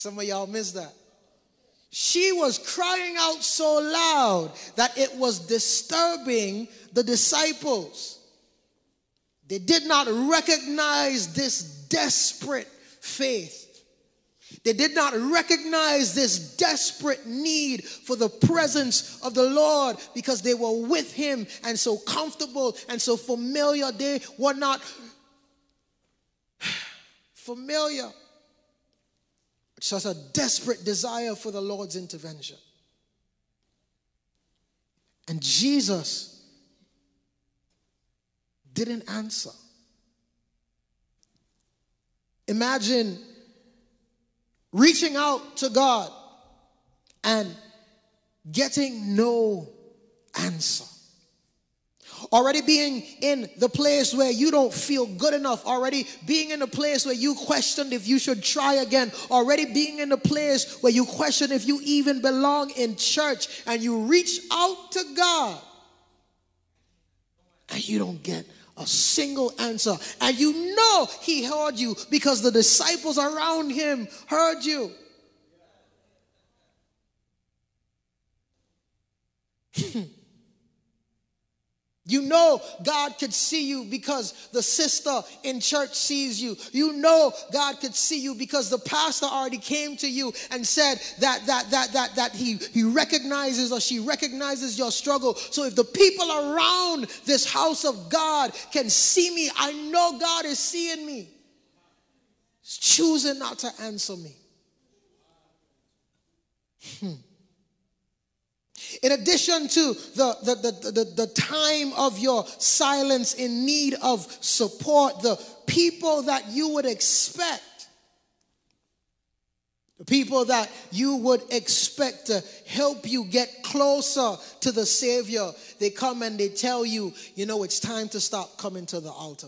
Some of y'all missed that. She was crying out so loud that it was disturbing the disciples. They did not recognize this desperate faith. They did not recognize this desperate need for the presence of the Lord because they were with him and so comfortable and so familiar. They were not familiar. Just a desperate desire for the Lord's intervention. And Jesus didn't answer. Imagine reaching out to God and getting no answer. Already being in the place where you don't feel good enough. Already being in the place where you questioned if you should try again. Already being in the place where you question if you even belong in church. And you reach out to God. And you don't get a single answer. And you know he heard you because the disciples around him heard you. You know God could see you because the sister in church sees you. You know God could see you because the pastor already came to you and said that he recognizes or she recognizes your struggle. So if the people around this house of God can see me, I know God is seeing me. He's choosing not to answer me. In addition to the time of your silence in need of support, the people that you would expect, the people that you would expect to help you get closer to the Savior, they come and they tell you, you know, it's time to stop coming to the altar.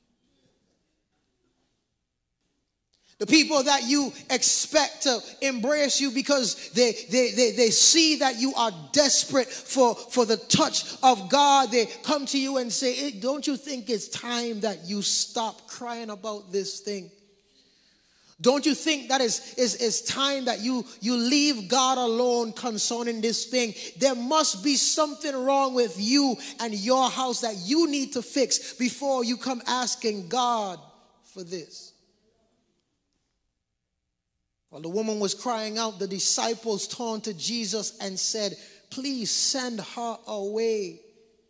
The people that you expect to embrace you because they see that you are desperate for the touch of God. They come to you and say, hey, don't you think it's time that you stop crying about this thing? Don't you think that it's time that you leave God alone concerning this thing? There must be something wrong with you and your house that you need to fix before you come asking God for this. While the woman was crying out, the disciples turned to Jesus and said, please send her away.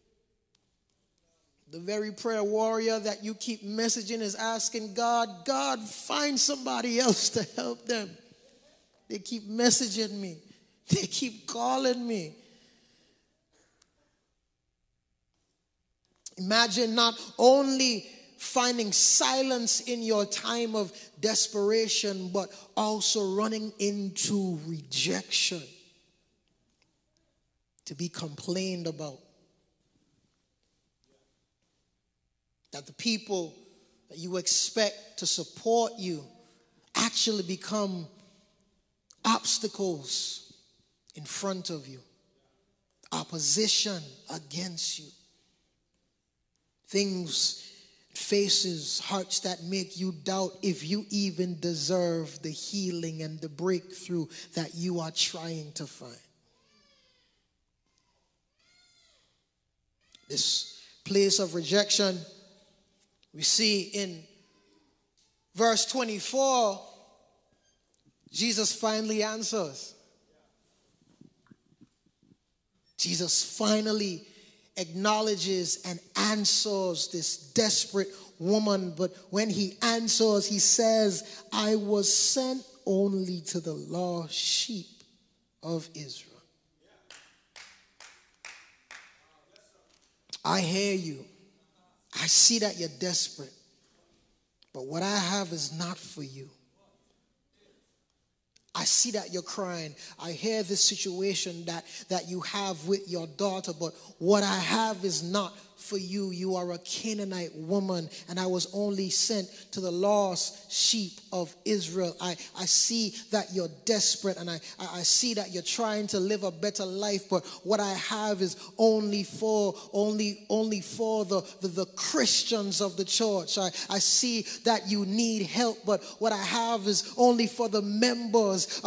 The very prayer warrior that you keep messaging is asking God, find somebody else to help them. They keep messaging me. They keep calling me. Imagine not only finding silence in your time of desperation, but also running into rejection, to be complained about. That the people that you expect to support you actually become obstacles in front of you, opposition against you. Things, faces, hearts that make you doubt if you even deserve the healing and the breakthrough that you are trying to find. This place of rejection, we see in verse 24, Jesus finally answers. Jesus finally acknowledges and answers this desperate woman. But when he answers, he says, I was sent only to the lost sheep of Israel. I hear you. I see that you're desperate. But what I have is not for you. I see that you're crying. I hear this situation that you have with your daughter, but what I have is not for you. You are a Canaanite woman, and I was only sent to the lost sheep of Israel. I see that you're desperate, and I see that you're trying to live a better life, but what I have is only for the Christians of the church. I see that you need help, but what I have is only for the members